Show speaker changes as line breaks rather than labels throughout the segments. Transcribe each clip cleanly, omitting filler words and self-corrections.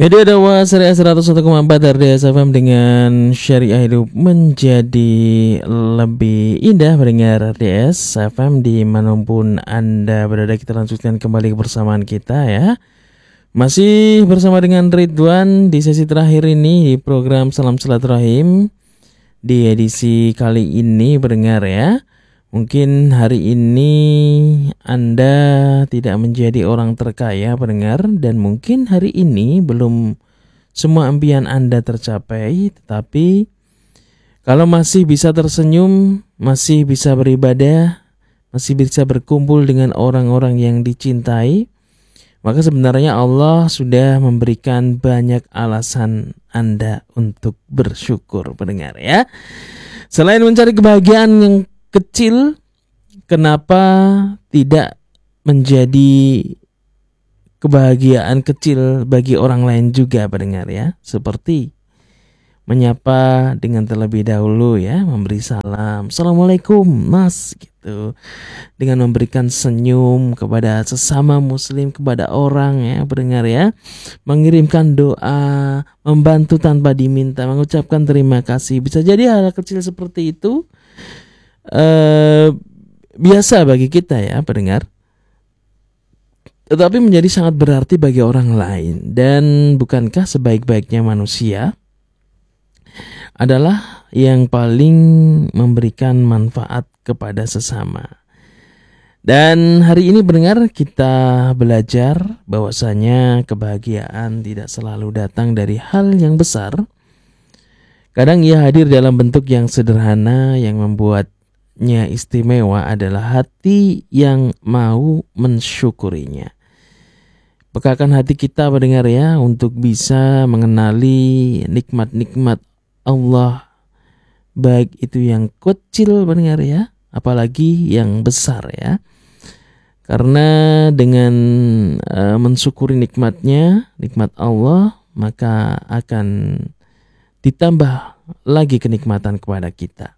Media dakwah Syariah 101,4 RDS FM dengan Syariah Hidup menjadi lebih indah mendengar RDS FM dimanapun Anda berada. Kita lanjutkan kembali kebersamaan kita ya. Masih bersama dengan Ridwan di sesi terakhir ini di program Salam Silaturahim. Di edisi kali ini berdengar ya. Mungkin hari ini Anda tidak menjadi orang terkaya pendengar, dan mungkin hari ini belum semua impian Anda tercapai, tetapi kalau masih bisa tersenyum, masih bisa beribadah, masih bisa berkumpul dengan orang-orang yang dicintai, maka sebenarnya Allah sudah memberikan banyak alasan Anda untuk bersyukur pendengar ya. Selain mencari kebahagiaan yang kecil, kenapa tidak menjadi kebahagiaan kecil bagi orang lain juga pendengar ya, seperti menyapa dengan terlebih dahulu ya, memberi salam, assalamualaikum mas gitu, dengan memberikan senyum kepada sesama muslim, kepada orang ya pendengar ya, mengirimkan doa, membantu tanpa diminta, mengucapkan terima kasih. Bisa jadi hal kecil seperti itu biasa bagi kita ya pendengar, tetapi menjadi sangat berarti bagi orang lain. Dan bukankah sebaik-baiknya manusia adalah yang paling memberikan manfaat kepada sesama? Dan hari ini pendengar, kita belajar bahwasanya kebahagiaan tidak selalu datang dari hal yang besar. Kadang ia hadir dalam bentuk yang sederhana. Yang membuatnya istimewa adalah hati yang mau mensyukurinya. Pekakan hati kita pendengar ya, untuk bisa mengenali nikmat-nikmat Allah, baik itu yang kecil pendengar ya, apalagi yang besar ya. Karena dengan mensyukuri nikmatnya, nikmat Allah, maka akan ditambah lagi kenikmatan kepada kita.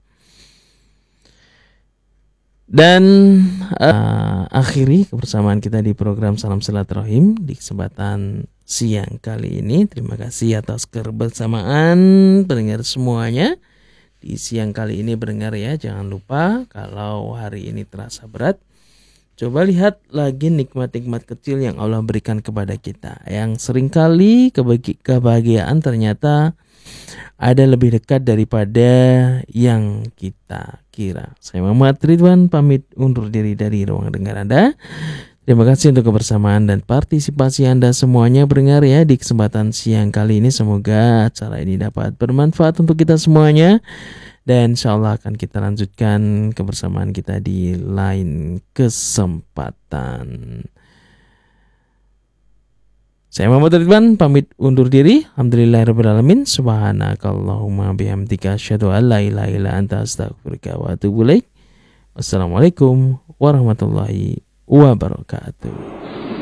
Dan akhiri kebersamaan kita di program Salam Silaturahim di kesempatan siang kali ini. Terima kasih atas kebersamaan pendengar semuanya di siang kali ini pendengar ya. Jangan lupa kalau hari ini terasa berat, coba lihat lagi nikmat-nikmat kecil yang Allah berikan kepada kita, yang seringkali kebahagiaan ternyata ada lebih dekat daripada yang kita kira. Saya Muhammad Ridwan pamit undur diri dari ruang dengar Anda. Terima kasih untuk kebersamaan dan partisipasi Anda semuanya pendengar ya di kesempatan siang kali ini. Semoga acara ini dapat bermanfaat untuk kita semuanya, dan insya Allah akan kita lanjutkan kebersamaan kita di lain kesempatan. Saya Muhammad Ridwan pamit undur diri. Alhamdulillahirrahmanirrahim. Subhanakallahumma bihamdika asyhadu an la ilaha illa anta astaghfiruka wa atubu ilaik. Wassalamualaikum warahmatullahi wabarakatuh.